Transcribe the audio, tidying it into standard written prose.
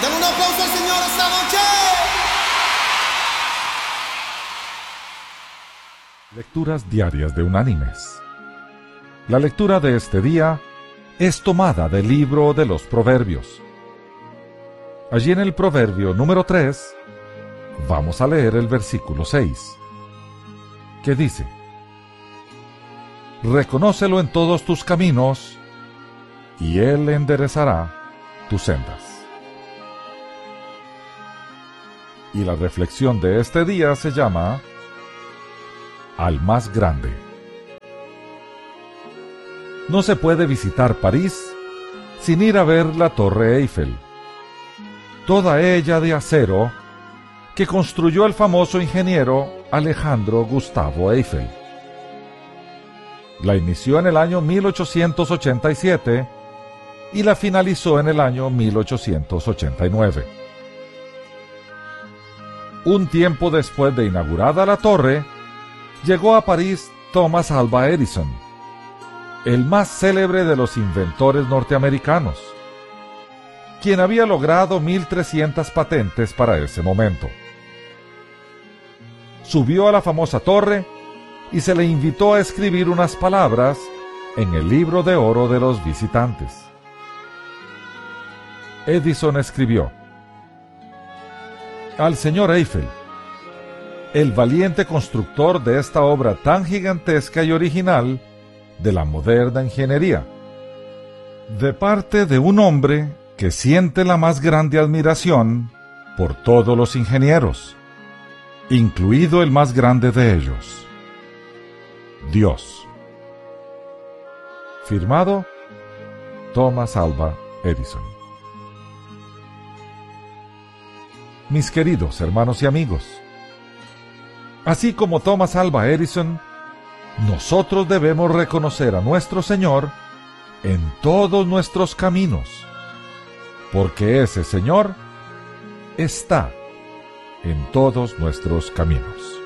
Denle un aplauso al Señor esta noche. Lecturas diarias de Unánimes. La lectura de este día es tomada del libro de los Proverbios. Allí en el Proverbio número 3, vamos a leer el versículo 6, que dice: Reconócelo en todos tus caminos, y Él enderezará tus sendas. Y la reflexión de este día se llama Al más grande. No se puede visitar París sin ir a ver la Torre Eiffel, toda ella de acero, que construyó el famoso ingeniero Alejandro Gustavo Eiffel. La inició en el año 1887 y la finalizó en el año 1889. Un tiempo después de inaugurada la torre, llegó a París Thomas Alva Edison, el más célebre de los inventores norteamericanos, quien había logrado 1.300 patentes para ese momento. Subió a la famosa torre y se le invitó a escribir unas palabras en el libro de oro de los visitantes. Edison escribió: Al señor Eiffel, el valiente constructor de esta obra tan gigantesca y original de la moderna ingeniería, de parte de un hombre que siente la más grande admiración por todos los ingenieros, incluido el más grande de ellos, Dios. Firmado Thomas Alva Edison. Mis queridos hermanos y amigos, así como Thomas Alva Edison, nosotros debemos reconocer a nuestro Señor en todos nuestros caminos, porque ese Señor está en todos nuestros caminos.